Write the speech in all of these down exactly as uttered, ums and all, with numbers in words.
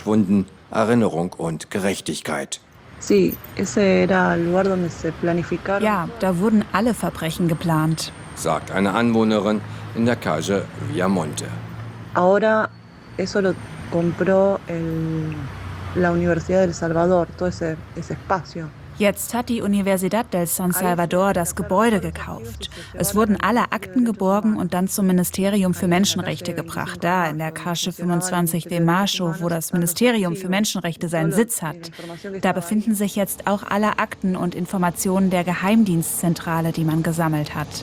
Wunden, Erinnerung und Gerechtigkeit. Ja, da wurden alle Verbrechen geplant, sagt eine Anwohnerin in der Calle Viamonte. Ahora eso lo compró el, la Universidad del Salvador, todo ese, ese espacio. Jetzt hat die Universidad del San Salvador das Gebäude gekauft. Es wurden alle Akten geborgen und dann zum Ministerium für Menschenrechte gebracht, da in der Calle fünfundzwanzig de Mayo, wo das Ministerium für Menschenrechte seinen Sitz hat. Da befinden sich jetzt auch alle Akten und Informationen der Geheimdienstzentrale, die man gesammelt hat.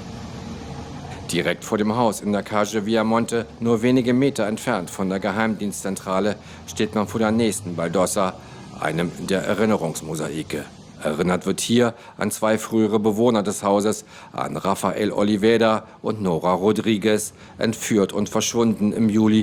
Direkt vor dem Haus in der Calle Viamonte, nur wenige Meter entfernt von der Geheimdienstzentrale, steht man vor der nächsten Baldosa, einem der Erinnerungsmosaike. Erinnert wird hier an zwei frühere Bewohner des Hauses, an Rafael Oliveda und Nora Rodriguez, entführt und verschwunden im Juli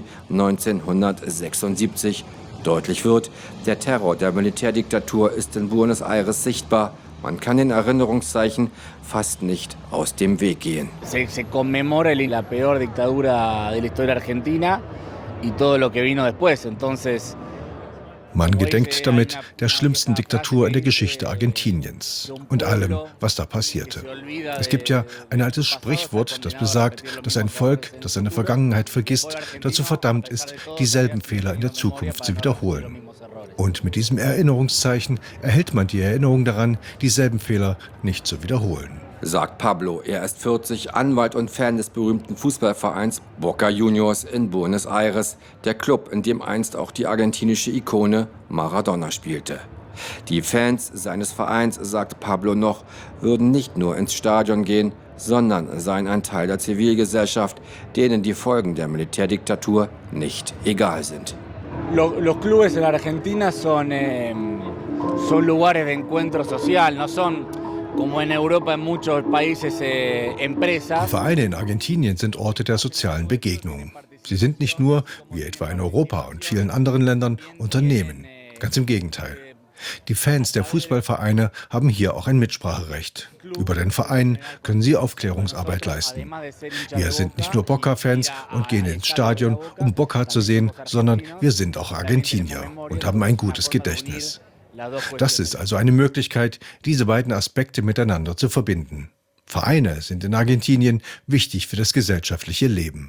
neunzehnhundertsechsundsiebzig. Deutlich wird, der Terror der Militärdiktatur ist in Buenos Aires sichtbar. Man kann den Erinnerungszeichen fast nicht aus dem Weg gehen. Se, se conmemora la peor dictadura de la historia argentina y todo lo que vino después. Entonces Man gedenkt damit der schlimmsten Diktatur in der Geschichte Argentiniens und allem, was da passierte. Es gibt ja ein altes Sprichwort, das besagt, dass ein Volk, das seine Vergangenheit vergisst, dazu verdammt ist, dieselben Fehler in der Zukunft zu wiederholen. Und mit diesem Erinnerungszeichen erhält man die Erinnerung daran, dieselben Fehler nicht zu wiederholen. Sagt Pablo. Er ist vierzig, Anwalt und Fan des berühmten Fußballvereins Boca Juniors in Buenos Aires, der Club, in dem einst auch die argentinische Ikone Maradona spielte. Die Fans seines Vereins, sagt Pablo noch, würden nicht nur ins Stadion gehen, sondern seien ein Teil der Zivilgesellschaft, denen die Folgen der Militärdiktatur nicht egal sind. Los clubes en Argentina son, eh, son lugares de encuentro social, no son como en Europa en muchos países eh, empresas. Die Vereine in Argentinien sind Orte der sozialen Begegnung. Sie sind nicht nur, wie etwa in Europa und vielen anderen Ländern, Unternehmen. Ganz im Gegenteil. Die Fans der Fußballvereine haben hier auch ein Mitspracherecht. Über den Verein können sie Aufklärungsarbeit leisten. Wir sind nicht nur Boca-Fans und gehen ins Stadion, um Boca zu sehen, sondern wir sind auch Argentinier und haben ein gutes Gedächtnis. Das ist also eine Möglichkeit, diese beiden Aspekte miteinander zu verbinden. Vereine sind in Argentinien wichtig für das gesellschaftliche Leben.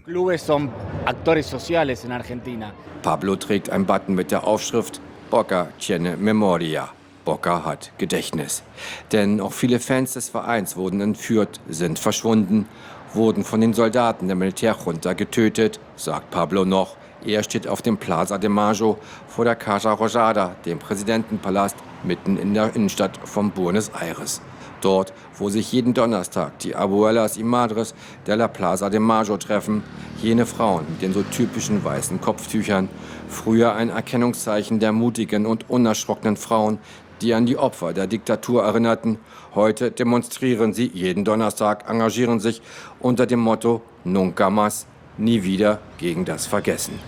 Pablo trägt einen Button mit der Aufschrift Boca tiene memoria. Boca hat Gedächtnis. Denn auch viele Fans des Vereins wurden entführt, sind verschwunden, wurden von den Soldaten der Militärjunta getötet, sagt Pablo noch. Er steht auf dem Plaza de Mayo vor der Casa Rosada, dem Präsidentenpalast, mitten in der Innenstadt von Buenos Aires. Dort, wo sich jeden Donnerstag die Abuelas y Madres de la Plaza de Mayo treffen, jene Frauen mit den so typischen weißen Kopftüchern, früher ein Erkennungszeichen der mutigen und unerschrockenen Frauen, die an die Opfer der Diktatur erinnerten. Heute demonstrieren sie jeden Donnerstag, engagieren sich unter dem Motto Nunca más, nie wieder gegen das Vergessen.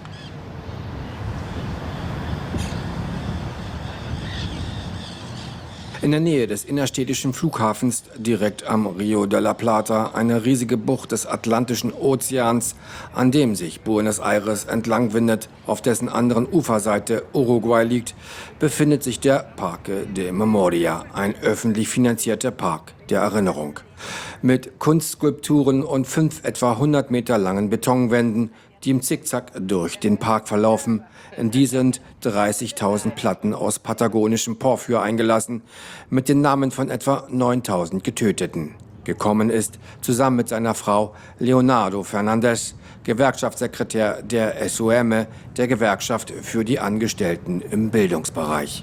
In der Nähe des innerstädtischen Flughafens, direkt am Rio de la Plata, eine riesige Bucht des Atlantischen Ozeans, an dem sich Buenos Aires entlang windet, auf dessen anderen Uferseite Uruguay liegt, befindet sich der Parque de Memoria, ein öffentlich finanzierter Park der Erinnerung. Mit Kunstskulpturen und fünf etwa hundert Meter langen Betonwänden, die im Zickzack durch den Park verlaufen. In die sind dreißigtausend Platten aus patagonischem Porphyr eingelassen, mit den Namen von etwa neuntausend Getöteten. Gekommen ist, zusammen mit seiner Frau, Leonardo Fernandez, Gewerkschaftssekretär der S U M, der Gewerkschaft für die Angestellten im Bildungsbereich.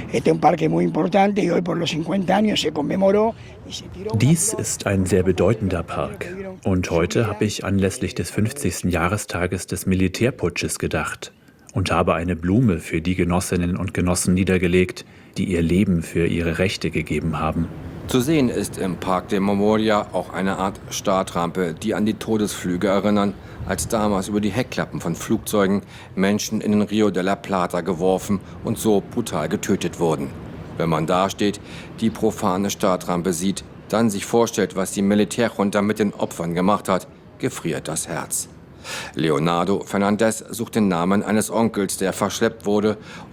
Dies ist ein sehr bedeutender Park. Und heute habe ich anlässlich des fünfzigsten Jahrestages des Militärputsches gedacht und habe eine Blume für die Genossinnen und Genossen niedergelegt, die ihr Leben für ihre Rechte gegeben haben. Zu sehen ist im Parque de Memoria auch eine Art Startrampe, die an die Todesflüge erinnern, als damals über die Heckklappen von Flugzeugen Menschen in den Rio de la Plata geworfen und so brutal getötet wurden. Wenn man da steht, die profane Startrampe sieht, dann sich vorstellt, was die Militärjunta mit den Opfern gemacht hat, gefriert das Herz. Leonardo Fernandez sucht den Namen eines Onkels, der verschleppt wurde